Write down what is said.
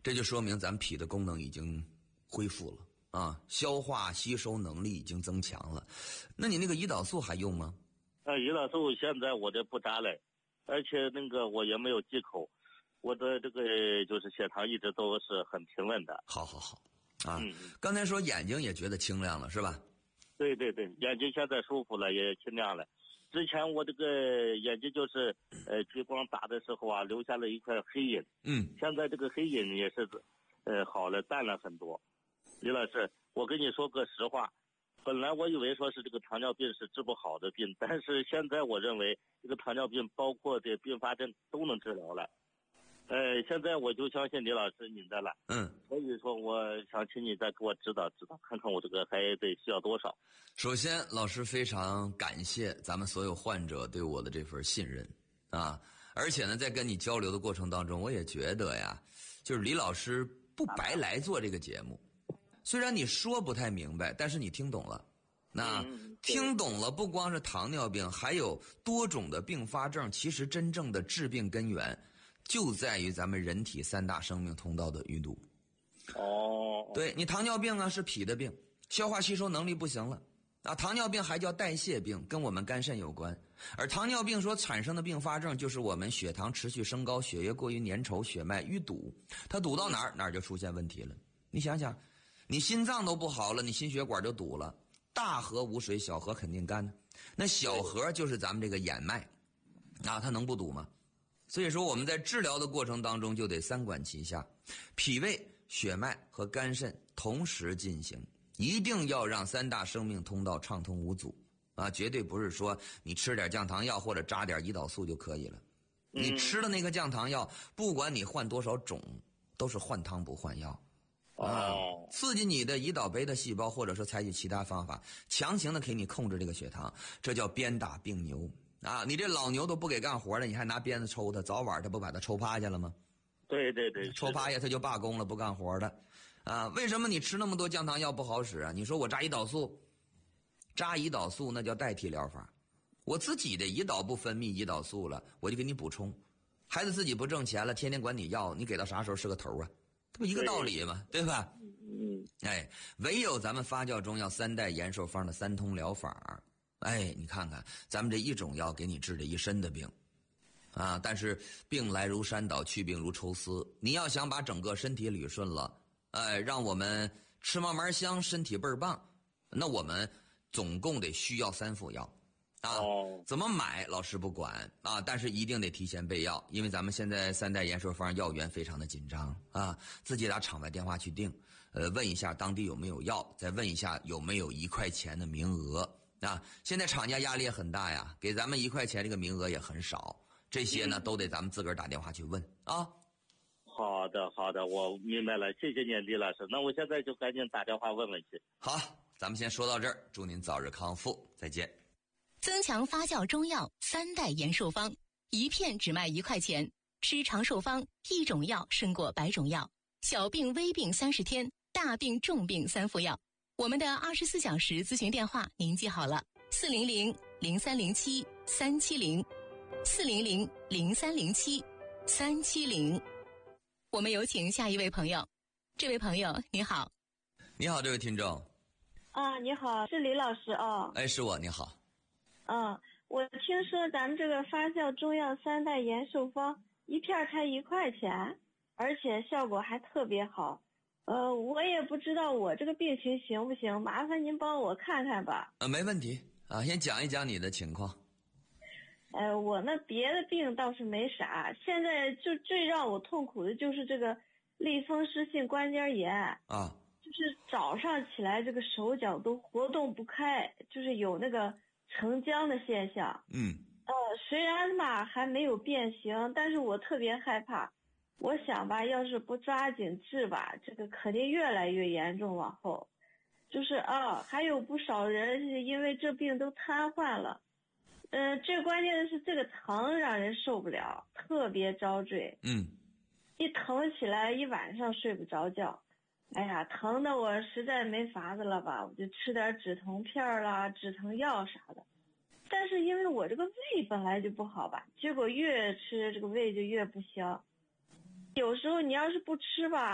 这就说明咱脾的功能已经恢复了啊，消化吸收能力已经增强了。那你那个胰岛素还用吗？ 胰岛素现在我这不扎了，而且那个我也没有忌口，我的这个就是血糖一直都是很平稳的。 好啊，刚才说眼睛也觉得清亮了是吧？ 对，眼睛现在舒服了，也清亮了。之前我这个眼睛就是激光打的时候啊，留下了一块黑影。现在这个黑影也是好了，淡了很多。李老师，我跟你说个实话，本来我以为说是这个糖尿病是治不好的病，但是现在我认为这个糖尿病包括这并发症都能治疗了。现在我就相信李老师您的了。所以说我想请你再给我指导指导，看看我这个还得需要多少。 首先，老师非常感谢咱们所有患者对我的这份信任啊！而且呢，在跟你交流的过程当中，我也觉得呀，就是李老师不白来做这个节目。虽然你说不太明白，但是你听懂了。那听懂了，不光是糖尿病，还有多种的并发症，其实真正的致病根源就在于咱们人体三大生命通道的淤堵。对，你糖尿病啊是脾的病，消化吸收能力不行了啊。糖尿病还叫代谢病，跟我们肝肾有关。而糖尿病所产生的并发症就是我们血糖持续升高，血液过于粘稠，血脉淤堵，它堵到哪儿就出现问题了。你想想，你心脏都不好了，你心血管就堵了。大河无水，小河肯定干呢。那小河就是咱们这个眼脉啊，它能不堵吗？所以说我们在治疗的过程当中就得三管齐下，脾胃、血脉和肝肾同时进行，一定要让三大生命通道畅通无阻啊！绝对不是说你吃点降糖药或者扎点胰岛素就可以了。你吃的那个降糖药，不管你换多少种，都是换汤不换药。刺激你的胰岛酶的细胞，或者说采取其他方法，强行的给你控制这个血糖，这叫鞭打病牛啊！你这老牛都不给干活了，你还拿鞭子抽它，早晚它不把它抽趴下了吗？ 对， 抽趴下它就罢工了，不干活的啊！为什么你吃那么多降糖药不好使啊？你说我扎胰岛素那叫代替疗法，我自己的胰岛不分泌胰岛素了，我就给你补充。孩子自己不挣钱了，天天管你要，你给到啥时候是个头啊？这不一个道理吗？对吧？唯有咱们发酵中药三代延寿方的三通疗法，你看看咱们这一种药给你治这一身的病啊！但是病来如山倒，去病如抽丝，你要想把整个身体捋顺了，让我们吃嘛嘛香，身体倍儿棒，那我们总共得需要3副药。怎么买老师不管啊，但是一定得提前备药，因为咱们现在三代延寿方药源非常的紧张啊，自己打场外电话去订，问一下当地有没有药，再问一下有没有1块钱的名额啊。现在厂家压力也很大呀，给咱们1块钱这个名额也很少，这些呢都得咱们自个儿打电话去问啊。 好的，我明白了，谢谢您李老师，那我现在就赶紧打电话问问去。 好，咱们先说到这儿，祝您早日康复，再见。 增强发酵中药三代延寿方，1片只卖1块钱，吃长寿方，1种药胜过100种药，小病微病30天，大病重病3副药。我们的24小时咨询电话您记好了，400-0307-370，400-0307-370。我们有请下一位朋友。这位朋友你好。 你好，这位听众。 你好，是李老师哦。 是我，你好。 我听说咱们这个发酵中药三代延寿方1片才1块钱，而且效果还特别好。我也不知道我这个病情行不行，麻烦您帮我看看吧。 没问题啊，先讲一讲你的情况。 我那别的病倒是没啥，现在就最让我痛苦的就是这个类风湿性关节炎啊， 就是早上起来这个手脚都活动不开，就是有那个成浆的现象。虽然吧还没有变形，但是我特别害怕，我想吧要是不抓紧治吧，这个肯定越来越严重，往后就是还有不少人是因为这病都瘫痪了。最关键的是这个疼让人受不了，特别遭罪。一疼起来一晚上睡不着觉，疼的我实在没法子了吧，我就吃点止疼片啦、止疼药啥的。但是因为我这个胃本来就不好吧，结果越吃这个胃就越不香。有时候你要是不吃吧，